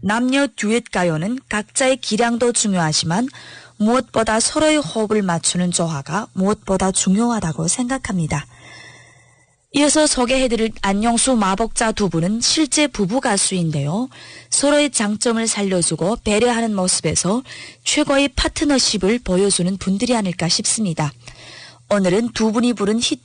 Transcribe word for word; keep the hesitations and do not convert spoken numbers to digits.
남녀 듀엣 가요는 각자의 기량도 중요하지만 무엇보다 서로의 호흡을 맞추는 조화가 무엇보다 중요하다고 생각합니다. 이어서 소개해드릴 안녕수 마복자 두 분은 실제 부부 가수인데요. 서로의 장점을 살려주고 배려하는 모습에서 최고의 파트너십을 보여주는 분들이 아닐까 싶습니다. 오늘은 두 분이 부른 히트